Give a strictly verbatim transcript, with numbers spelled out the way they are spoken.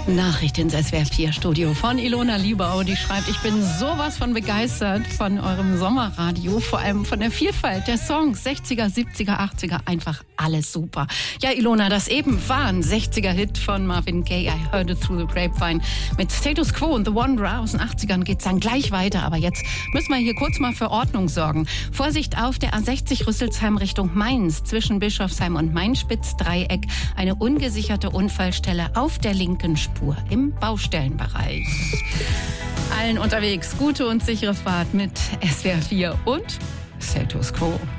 Nachricht ins S W R vier Studio von Ilona Liebau. Die schreibt, ich bin sowas von begeistert von eurem Sommerradio, vor allem von der Vielfalt der Songs, sechziger, siebziger, achtziger, einfach alles super. Ja, Ilona, das eben war ein sechziger-Hit von Marvin Gaye, I Heard It Through the Grapevine. Mit Status Quo und The Wanderer aus den achtzigern geht's dann gleich weiter, aber jetzt müssen wir hier kurz mal für Ordnung sorgen. Vorsicht auf der A sechzig Rüsselsheim Richtung Mainz, zwischen Bischofsheim und Mainspitz-Dreieck, eine ungesicherte Unfallstelle auf der linken Spur im Baustellenbereich. Allen unterwegs gute und sichere Fahrt mit S W R vier und Status Quo.